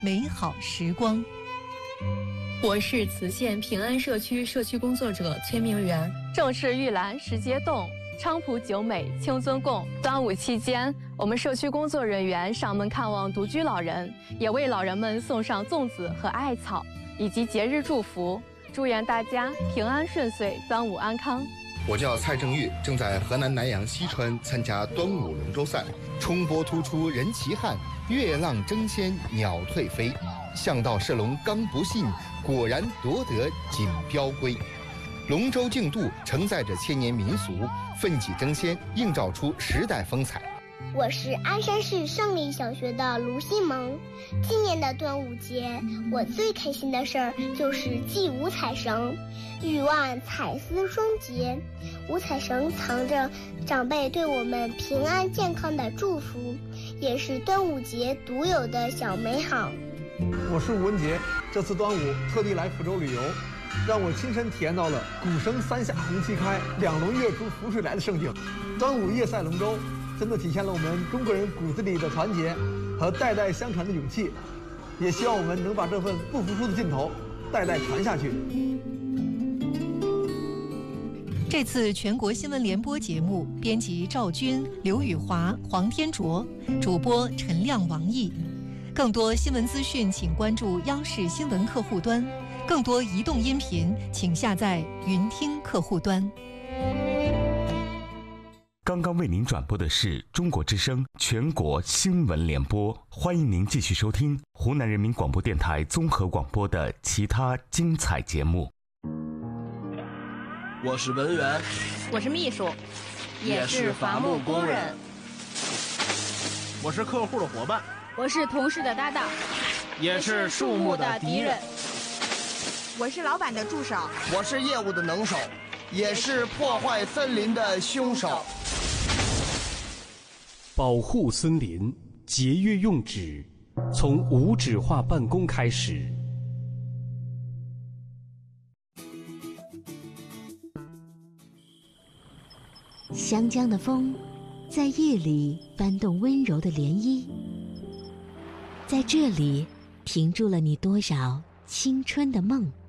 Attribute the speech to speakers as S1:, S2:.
S1: 美好时光。
S2: 我是磁县平安社区社区工作者崔明媛。
S3: 正是玉兰时节动，菖蒲久美清尊供。端午期间，我们社区工作人员上门看望独居老人，也为老人们送上粽子和艾草，以及节日祝福，祝愿大家平安顺遂，端午安康。
S4: 我叫蔡正玉，正在河南南阳西川参加端午龙舟赛。冲波突出人齐汉，月浪争先鸟退飞。向道射龙刚不信，果然夺得锦标归。龙舟竞渡承载着千年民俗，奋起争先，映照出时代风采。
S5: 我是鞍山市胜利小学的卢新萌。今年的端午节，我最开心的事儿就是系五彩绳。欲望彩丝双结，五彩绳藏着长辈对我们平安健康的祝福，也是端午节独有的小美好。
S6: 我是吴文杰，这次端午特地来福州旅游，让我亲身体验到了“鼓声三下红旗开，两龙跃出浮水来”的盛景。端午夜赛龙舟，真的体现了我们中国人骨子里的团结和代代相传的勇气。也希望我们能把这份不服输的劲头代代传下去。
S1: 这次全国新闻联播节目，编辑赵军、刘宇华、黄天卓，主播陈亮、王毅。更多新闻资讯，请关注央视新闻客户端；更多移动音频，请下载云听客户端。
S7: 刚刚为您转播的是中国之声全国新闻联播，欢迎您继续收听湖南人民广播电台综合广播的其他精彩节目。
S8: 我是文员，
S9: 我是秘书，也是伐木工人。
S10: 我是客户的伙伴，
S9: 我是同事的搭档，
S10: 也是树木的敌人。
S11: 我是老板的助手，
S12: 我是业务的能手，也是破坏森林的凶手。
S13: 保护森林，节约用纸，从无纸化办公开始。
S14: 湘江的风在夜里翻动温柔的涟漪，在这里停住了你多少青春的梦。